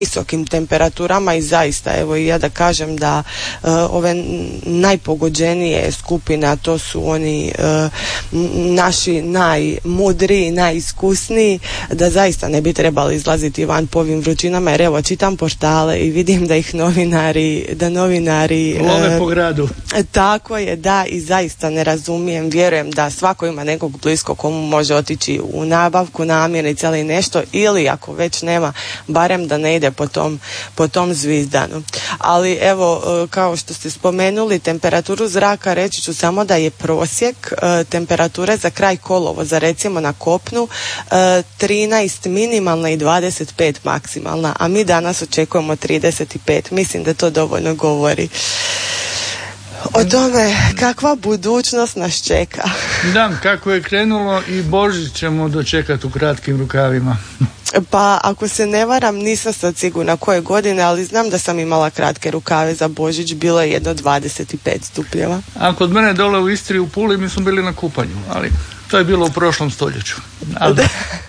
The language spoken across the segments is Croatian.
visokim temperaturama i zaista, evo i ja da kažem da ove najpogođenije skupine, a to su oni naši najmudriji, najiskusniji, da zaista ne bi trebali izlaziti van po ovim vrućinama, jer evo čitam portale i vidim da ih novinari love po gradu. Tako je, da, i zaista ne razumijem, vjerujem da svako ima nekog bliskog komu može otići u nabavku namirnica ili nešto, ili ako već nema, barem da ne ide po tom zvizdanu. Ali evo, kao što ste spomenuli, temperaturu zraka, reći ću samo da je prosjek temperature za kraj kolovoza, recimo na kopnu, 13 minimalna i 25 maksimalna, a mi danas očekujemo 35. Mislim da to dovoljno govori o tome kakva budućnost nas čeka. Da, kako je krenulo i Božić ćemo dočekati u kratkim rukavima. Pa ako se ne varam, nisam sad sigurna koje godine, ali znam da sam imala kratke rukave za Božić, bilo je jedno 25 stupnjeva. A kod mene dole u Istri u Puli mi smo bili na kupanju, ali to je bilo u prošlom stoljeću. Ali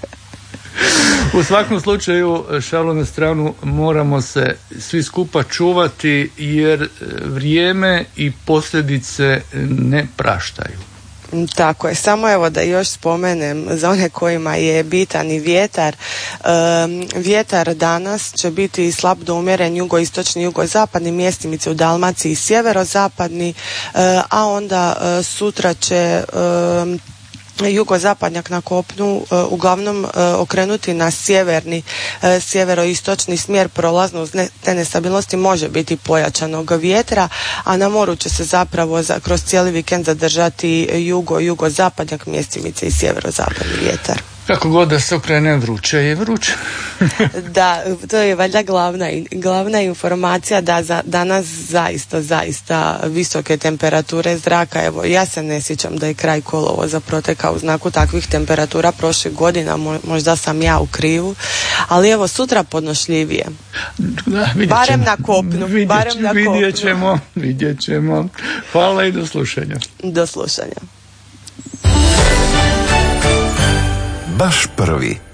u svakom slučaju, šalu na stranu, moramo se svi skupa čuvati jer vrijeme i posljedice ne praštaju. Tako je, samo evo da još spomenem za one kojima je bitan i vjetar. Vjetar danas će biti slab do umjeren jugoistočni, jugozapadni, mjestimice u Dalmaciji sjeverozapadni, a onda sutra će jugozapadnjak na kopnu uglavnom okrenuti na sjeverni, sjeveroistočni smjer, prolazno uz te nestabilnosti može biti pojačanog vjetra, a na moru će se zapravo kroz cijeli vikend zadržati jugozapadnjak, mjestimice i sjeverozapadni vjetar. Kako god da se okrene, vruće je vruće. Da, to je valjda glavna informacija, da danas zaista visoke temperature zraka. Evo, ja se ne sjećam da je kraj kolovoza protekao u znaku takvih temperatura prošlih godina, možda sam ja u krivu, ali evo sutra podnošljivije. Da, barem na kopnu. Vidjet ćemo. Hvala i do slušanja. Do slušanja. Baš prvi.